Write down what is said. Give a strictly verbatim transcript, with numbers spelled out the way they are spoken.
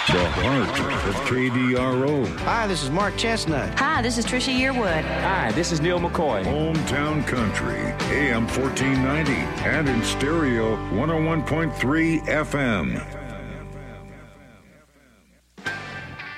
The heart of K D R O. Hi, this is Mark Chestnut. Hi, this is Trisha Yearwood. Hi, this is Neil McCoy. Hometown Country, A M fourteen ninety, and in stereo, one oh one point three F M.